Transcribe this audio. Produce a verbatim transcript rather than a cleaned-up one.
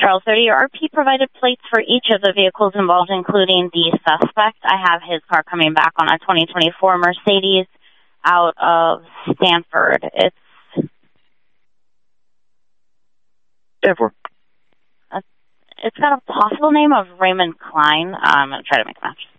Charles thirty, your R P provided plates for each of the vehicles involved, including the suspect. I have his car coming back on a twenty twenty-four Mercedes out of Stanford. It's Stanford. Uh, it's got a possible name of Raymond Klein. Um, I'm going to try to make a match.